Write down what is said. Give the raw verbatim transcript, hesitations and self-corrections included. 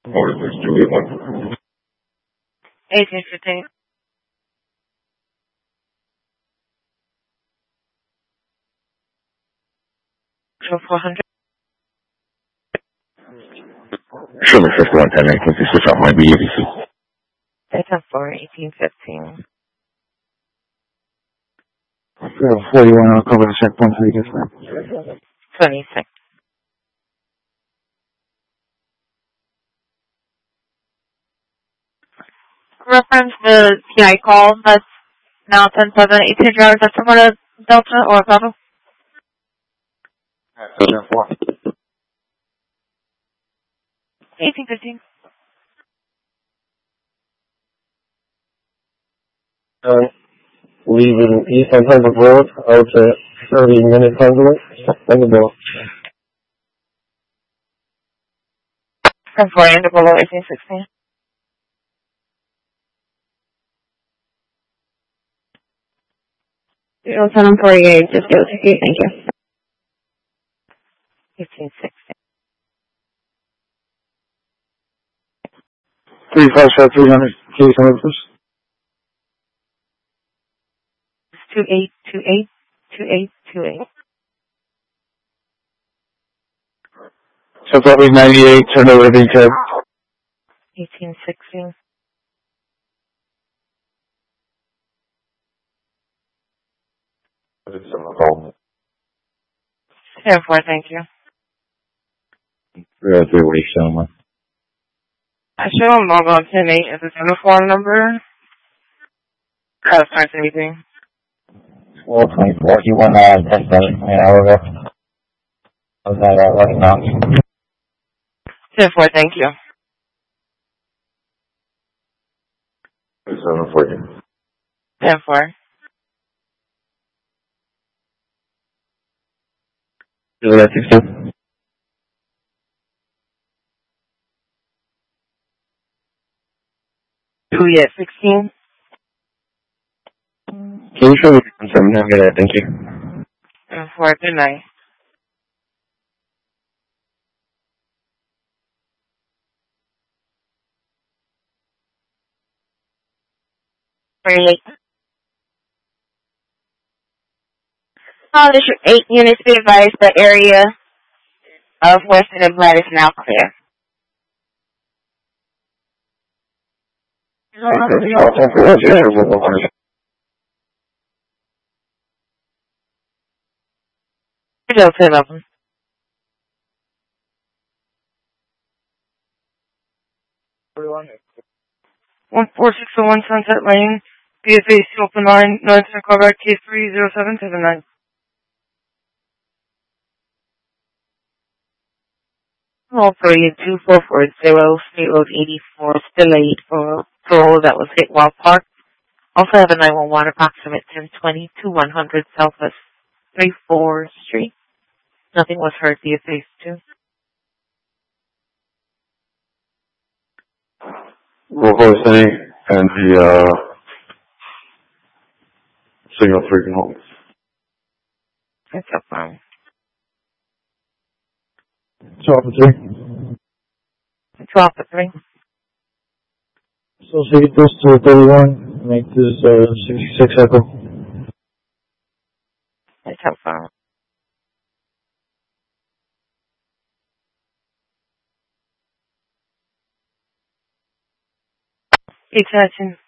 Or six two eight one. eighteen fifteen. So four hundred. Show me fifty-one ten nineteen. Switch off my B A B C. It's up for eighteen fifteen. forty-one, I'll cover the checkpoint so you get that. twenty-six. Reference the P I call that's now ten seven eighteen drivers. That's from a Delta or Bravo? eighteen fifteen. Uh, leaving East on Pembroke Road, out at thirty minutes under it, on the bill. From four and below eighteen sixteen. zero seven forty-eight, just go to you, thank you. eighteen sixteen. three five five three hundred, please, please. two eight two eight two eight two eight. So probably ninety-eight, turn over to B T E B. eighteen sixteen. ten four, thank you. Where else are we showing? I show him log on ten eight as his uniform number. That's not anything. Four point four. You want to ten seven an hour ago? How's that uh, right now? ten four, thank you. Seven for you. ten four. Is that sixteen? Two yet sixteen. Can you show me something? I'll get it. Thank you. ten four, good night. Forty-eight. Oh, District eight units be advised the area of Weston and Platt is now clear. Delta eleven. One four six oh one Sunset Lane, B F A C open line, nine seven call back case three zero seven seven nine. All for you, two four four zero, State Road eighty-four, still eight for parole that was hit while parked. Also have a nine one one approximate ten twenty to one hundred Southwest thirty-fourth Street. Nothing was heard via phase two. Roll City and the, uh, signal three can hold. That's up fine. twelve to three. twelve to three. Associate this to thirty-one, make this, uh, sixty-six echo. That's up fine. Attention.